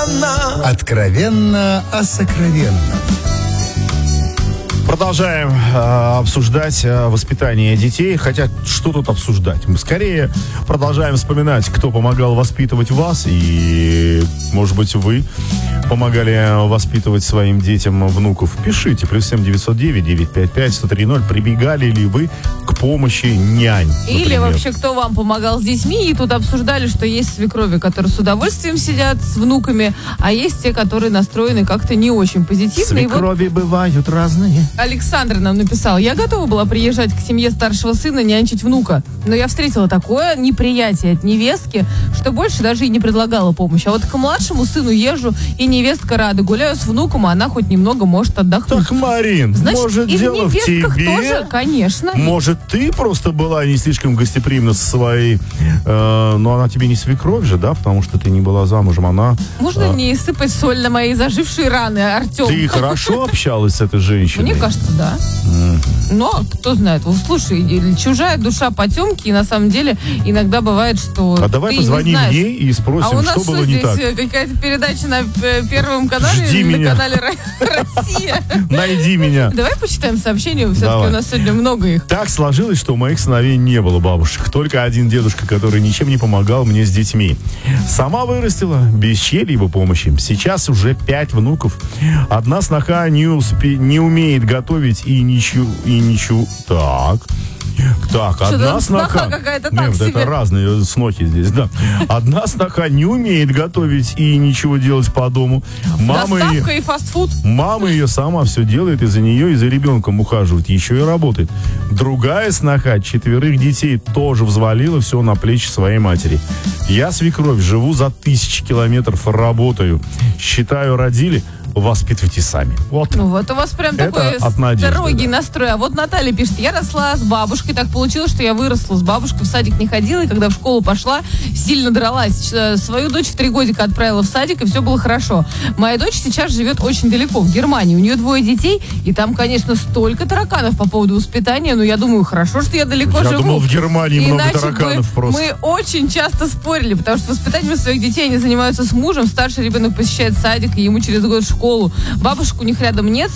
Откровенно о сокровенном. Продолжаем обсуждать воспитание детей. Хотя, что тут обсуждать? Мы скорее продолжаем вспоминать, кто помогал воспитывать вас. И, может быть, вы помогали воспитывать своим детям внуков. Пишите. +7 909 955 103 Прибегали ли вы к помощи нянь, например? Или вообще, кто вам помогал с детьми. И тут обсуждали, что есть свекрови, которые с удовольствием сидят с внуками, а есть те, которые настроены как-то не очень позитивно. Свекрови бывают разные. Александр нам написал: я готова была приезжать к семье старшего сына, нянчить внука, но я встретила такое неприятие от невестки, что больше даже и не предлагала помощь. А вот к младшему сыну езжу, и невестка рада. Гуляю с внуком, а она хоть немного может отдохнуть. Так, Марин, значит, может, и дело в тебе? тоже, конечно. Может, ты просто была не слишком гостеприимна со своей... но она тебе не свекровь же, да? Потому что ты не была замужем, она... Можно не сыпать соль на мои зажившие раны, Артем? Ты хорошо общалась с этой женщиной? Мне кажется, да. Но, кто знает, слушай, чужая душа потемки, и на самом деле иногда бывает, что А давай позвоним ей и спросим, что было не так. А у нас здесь какая-то передача на Первом канале? Жди или меня. на канале «Россия»? Найди меня. Давай почитаем сообщения, все-таки Давай. у нас сегодня много их. Так сложилось, что у моих сыновей не было бабушек. Только один дедушка, который ничем не помогал мне с детьми. Сама вырастила, без чьей-либо помощи. Сейчас уже 5 внуков. Одна сноха не умеет готовить и ничего. Так, одна сноха какая-то Нет, так себе. это разные снохи здесь, да. Одна сноха не умеет готовить и ничего делать по дому. Доставка и фастфуд. Мама ее сама все делает, и за нее, и за ребенком ухаживает, еще и работает. Другая сноха 4 детей тоже взвалила все на плечи своей матери. Я свекровь, живу за 1000 километров, работаю. Считаю, родили, воспитывайте сами. Вот. Ну вот у вас прям Это такой от Надежды, строгий да. настрой. А вот Наталья пишет: я росла с бабушкой, так получилось, что я выросла с бабушкой, в садик не ходила, и когда в школу пошла, сильно дралась. Свою дочь в 3 годика отправила в садик, и все было хорошо. Моя дочь сейчас живет очень далеко, в Германии. У нее 2 детей, и там, конечно, столько тараканов по поводу воспитания, но я думаю, хорошо, что я далеко живу. Я думал, в Германии много Иначе тараканов бы просто. мы очень часто спорили, потому что воспитанием своих детей они занимаются с мужем, старший ребенок посещает садик, и ему через год в школу. Бабушек у них рядом нет,